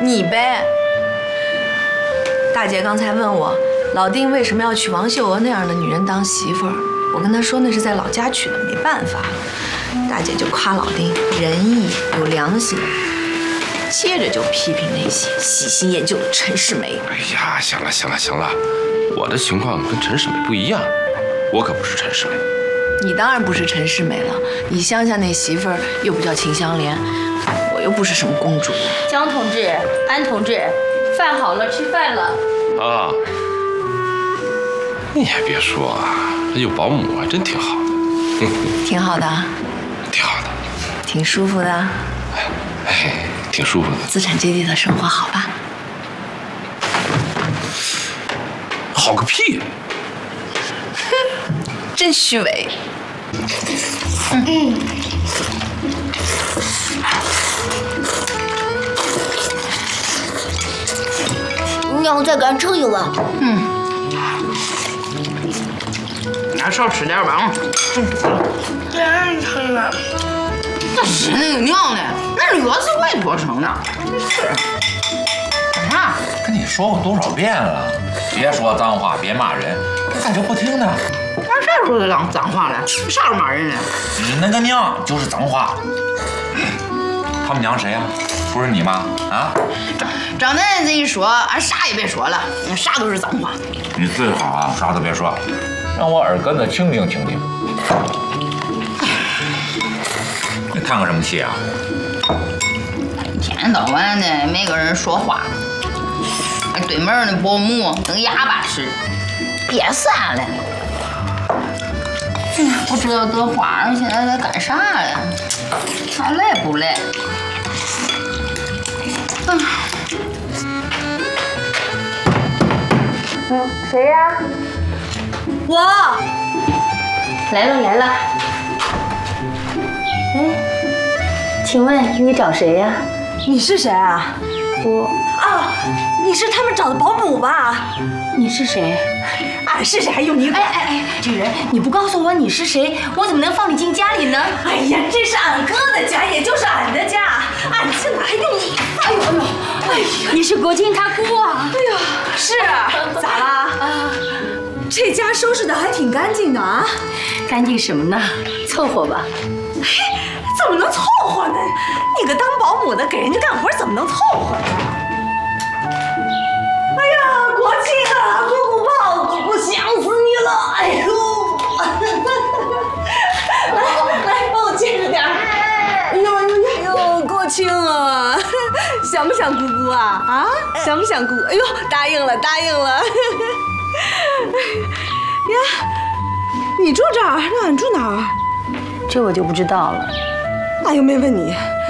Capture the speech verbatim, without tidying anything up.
你呗。大姐刚才问我，老丁为什么要娶王秀娥那样的女人当媳妇儿？我跟她说那是在老家娶的，没办法。大姐就夸老丁仁义有良心，接着就批评那些喜新厌旧的陈世美。 哎呀，行了行了行了，我的情况跟陈世美不一样，我可不是陈世美。 你当然不是陈世美了，你乡下那媳妇儿又不叫秦香莲，我又不是什么公主。 江同志、安同志，饭好了，吃饭了。 啊，你还别说啊，有保姆还真挺好的。 挺好的， 挺好的， 挺舒服的。 哎，哎，挺舒服的。 资产阶级的生活好吧？ 好个屁！ 哼，真虚伪。 嗯。你要再给俺盛一碗。嗯。 你还少吃点吧啊！ 再让你盛一碗。 那是那个娘的，那热是外婆盛的。是。干啥？ 跟你说过多少遍了，别说脏话，别骂人，咋就不听呢？ 俺啥时候脏脏话了？啥时候骂人了？ 你那个娘就是脏话。他们娘谁呀？不是你吗？啊？ 张张奶奶这一说，俺啥也别说了，啥都是脏话。 你最好啊，啥都别说，让我耳根子清听清听。你叹个什么气啊？ 一天到晚的没个人说话，对门的保姆跟哑巴似的，憋散了。哎呀，不知道这花儿现在在干啥呀？还累不累？啊。 嗯，谁呀？ 我来了来了。哎，请问你找谁呀？ 你是谁啊？ 我啊，你是他们找的保姆吧？ 你是谁？ 俺是谁还用你管？ 哎哎哎，女人，你不告诉我你是谁，我怎么能放你进家里呢？ 哎呀，这是俺哥的家，也就是俺的家，俺进来还用你？哎呦哎呦，哎呀， 你是国庆他姑啊？ 哎呀，是，咋啦？啊，这家收拾的还挺干净的啊。 干净什么呢？凑合吧。 嘿，怎么能凑合呢？你个当保姆的给人家干活，怎么能凑合呢？哎呀，国庆啊，姑姑抱，姑姑想死你了！哎呦，来来，帮我接着点。哎呦哎呦，国庆啊，想不想姑姑啊？啊，想不想姑姑？哎呦，答应了，答应了。呀，你住这儿，那俺住哪儿？ 这我就不知道了。 俺又没问你。